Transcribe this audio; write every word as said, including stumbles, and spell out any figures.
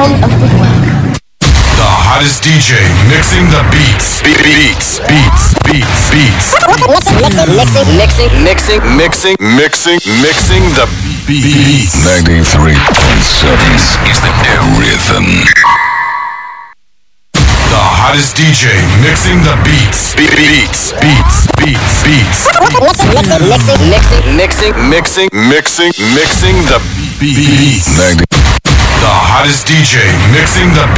one of the world. The hottest D J mixing the beats. Be- beats, beats, beats, beats. Mixing, mixing, mixing, Mixing, mixing, mixing the beats. ninety-three point seven is the new rhythm. The hottest D J mixing the beats. Be- beats, beats, beats, beats. mixing, mixing, mixing, Mixing, mixing, mixing the beats. ninety The hottest D J mixing the